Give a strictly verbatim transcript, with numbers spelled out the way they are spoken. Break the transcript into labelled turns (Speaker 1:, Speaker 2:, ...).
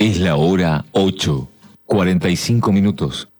Speaker 1: Es la hora ocho, cuarenta y cinco minutos.